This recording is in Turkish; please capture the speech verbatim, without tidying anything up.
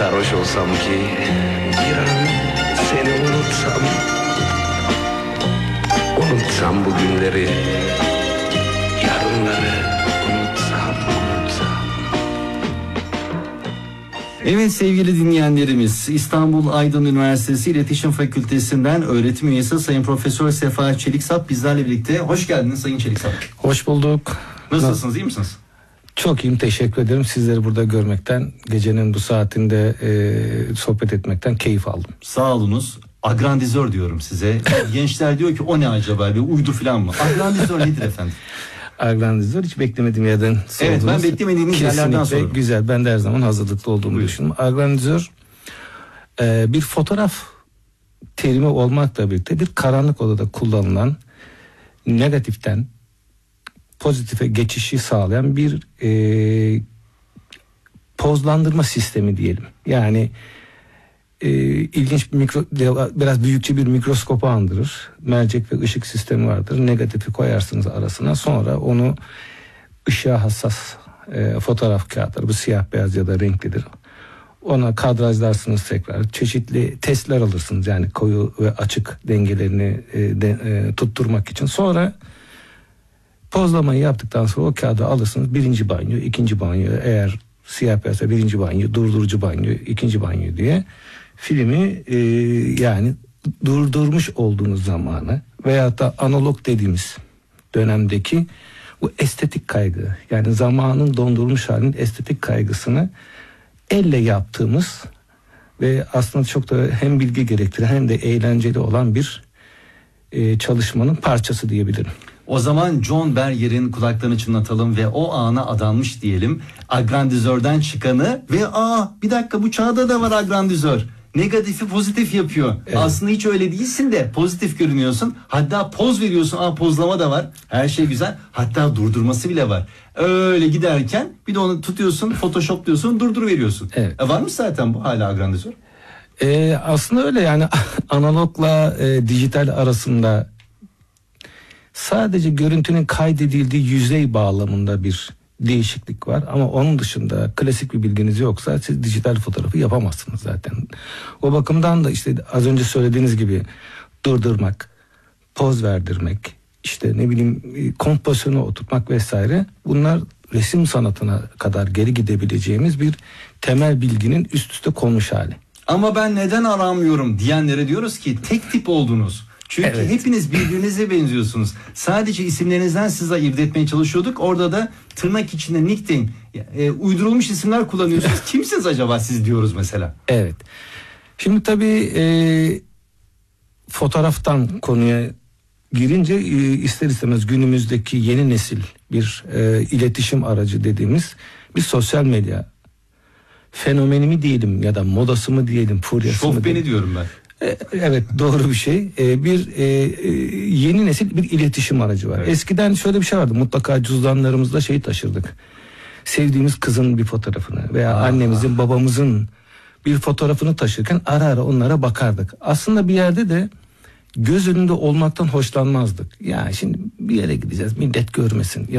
sarhoş olsam ki bir an seni unutsam, unutsam bu günleri, yarınları unutsam, unutsam. Evet sevgili dinleyenlerimiz, İstanbul Aydın Üniversitesi İletişim Fakültesinden öğretim üyesi Sayın Profesör Sefa Çeliksap bizlerle birlikte. Hoş geldiniz Sayın Çeliksap. Hoş bulduk. Nasılsınız, iyi misiniz? Çok iyiyim, teşekkür ederim. Sizleri burada görmekten, gecenin bu saatinde e, sohbet etmekten keyif aldım. Sağ olunuz. Agrandizör diyorum size. Gençler diyor ki o ne acaba, bir uydu falan mı? Agrandizör nedir efendim? Agrandizör hiç beklemediğim yerden sordunuz. Evet, ben beklemediğiniz yerlerden soruyorum. Güzel, ben de her zaman hazırlıklı olduğumu Buyurun. düşünüyorum. Agrandizör e, bir fotoğraf terimi olmakla birlikte bir karanlık odada kullanılan, negatiften pozitife geçişi sağlayan bir e, pozlandırma sistemi diyelim. Yani e, ilginç bir mikro, biraz büyükçe bir mikroskopu andırır. Mercek ve ışık sistemi vardır. Negatifi koyarsınız arasına, sonra onu ışığa hassas e, fotoğraf kağıtları, bu siyah beyaz ya da renklidir. Ona kadrajlarsınız tekrar. Çeşitli testler alırsınız, yani koyu ve açık dengelerini e, de, e, tutturmak için. Sonra pozlamayı yaptıktan sonra o kağıdı alırsınız. Birinci banyo, ikinci banyo, eğer siyah beyazsa birinci banyo, durdurucu banyo, ikinci banyo diye filmi e, yani durdurmuş olduğunuz zamanı veyahut da analog dediğimiz dönemdeki bu estetik kaygı, yani zamanın dondurulmuş halinin estetik kaygısını elle yaptığımız ve aslında çok da hem bilgi gerektiren hem de eğlenceli olan bir e, çalışmanın parçası diyebilirim. O zaman John Berger'in kulaklarını çınlatalım ve o ana adanmış diyelim. Agrandizörden çıkanı ve aa bir dakika, bu çağda da var agrandizör. Negatifi pozitif yapıyor. Evet. Aslında hiç öyle değilsin de pozitif görünüyorsun. Hatta poz veriyorsun. Aa, pozlama da var. Her şey güzel. Hatta durdurması bile var. Öyle giderken bir de onu tutuyorsun, Photoshop diyorsun, durdur veriyorsun. Evet. E, var mı zaten bu hala agrandizör? Ee, aslında öyle, yani analogla e, dijital arasında sadece görüntünün kaydedildiği yüzey bağlamında bir değişiklik var, ama onun dışında klasik bir bilginiz yoksa siz dijital fotoğrafı yapamazsınız zaten. O bakımdan da işte az önce söylediğiniz gibi durdurmak, poz verdirmek, işte ne bileyim kompozisyonu oturtmak vesaire, bunlar resim sanatına kadar geri gidebileceğimiz bir temel bilginin üst üste konmuş hali. Ama ben neden aramıyorum diyenlere diyoruz ki tek tip oldunuz. Çünkü evet, hepiniz birbirinize benziyorsunuz. Sadece isimlerinizden sizi ayırt etmeye çalışıyorduk. Orada da tırnak içinde nickname, e, uydurulmuş isimler kullanıyorsunuz. Kimsiniz acaba siz diyoruz mesela. Evet. Şimdi tabii e, fotoğraftan konuya girince e, ister istemez günümüzdeki yeni nesil bir e, iletişim aracı dediğimiz bir sosyal medya fenomeni mi diyelim ya da modası mı diyelim, furyası mı diyelim. Şofbeni diyorum ben. Evet, doğru bir şey. Bir e, yeni nesil bir iletişim aracı var. Evet. Eskiden şöyle bir şey vardı. Mutlaka cüzdanlarımızda şeyi taşırdık. Sevdiğimiz kızın bir fotoğrafını veya Aa. annemizin, babamızın bir fotoğrafını taşırken ara ara onlara bakardık. Aslında bir yerde de göz önünde olmaktan hoşlanmazdık. Ya şimdi bir yere gideceğiz, millet görmesin. Ya